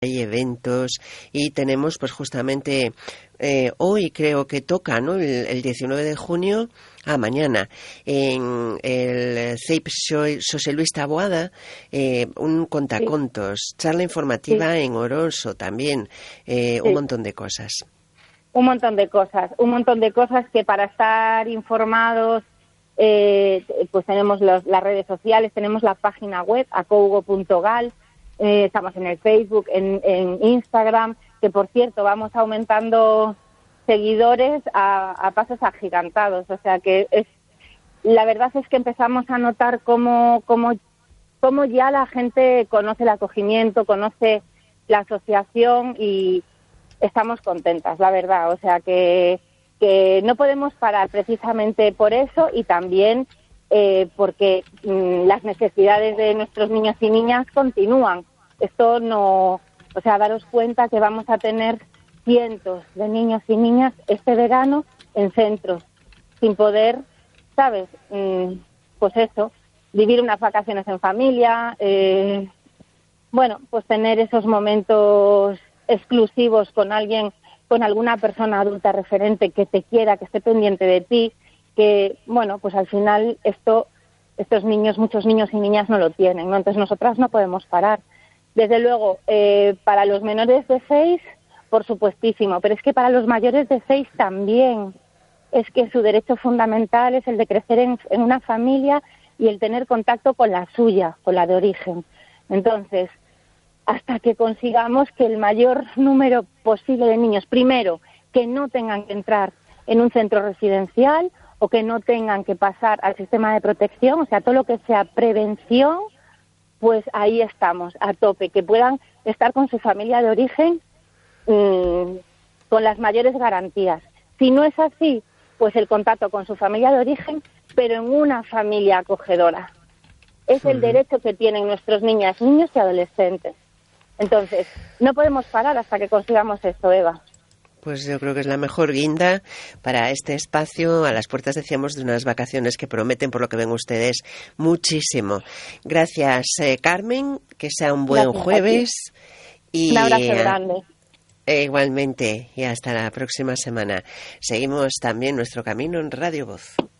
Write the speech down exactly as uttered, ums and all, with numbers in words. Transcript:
hay eventos y tenemos pues justamente eh, hoy creo que toca, ¿no? El, el diecinueve de junio, a ah, mañana, en el C E I P José Luis Taboada, eh, un contacontos, sí. Charla informativa sí. En Oroso también, eh, sí. Un montón de cosas. Un montón de cosas, un montón de cosas que para estar informados, eh, pues tenemos los, las redes sociales, tenemos la página web, acougo punto gal, eh, estamos en el Facebook, en, en Instagram, que por cierto vamos aumentando seguidores a, a pasos agigantados, o sea que es, la verdad es que empezamos a notar cómo, cómo, cómo ya la gente conoce el acogimiento, conoce la asociación y estamos contentas, la verdad, o sea que, que no podemos parar precisamente por eso y también eh, porque mmm, las necesidades de nuestros niños y niñas continúan. Esto no, o sea, daros cuenta que vamos a tener cientos de niños y niñas este verano en centros, sin poder, ¿sabes? Mm, pues eso, vivir unas vacaciones en familia, eh, bueno, pues tener esos momentos exclusivos con alguien, con alguna persona adulta referente que te quiera, que esté pendiente de ti, que, bueno, pues al final esto, estos niños, muchos niños y niñas no lo tienen, ¿no? Entonces nosotras no podemos parar. Desde luego, eh, para los menores de seis, por supuestísimo, pero es que para los mayores de seis también. Es que su derecho fundamental es el de crecer en, en una familia y el tener contacto con la suya, con la de origen. Entonces, hasta que consigamos que el mayor número posible de niños, primero, que no tengan que entrar en un centro residencial o que no tengan que pasar al sistema de protección, o sea, todo lo que sea prevención, pues ahí estamos, a tope, que puedan estar con su familia de origen mmm, con las mayores garantías. Si no es así, pues el contacto con su familia de origen, pero en una familia acogedora. Es el derecho que tienen nuestros niñas, niños y adolescentes. Entonces, no podemos parar hasta que consigamos esto, Eva. Pues yo creo que es la mejor guinda para este espacio, a las puertas, decíamos, de unas vacaciones que prometen, por lo que ven ustedes, muchísimo. Gracias, eh, Carmen, que sea un buen Gracias jueves. Y, un abrazo grande. Eh, igualmente, y hasta la próxima semana. Seguimos también nuestro camino en Radio Voz.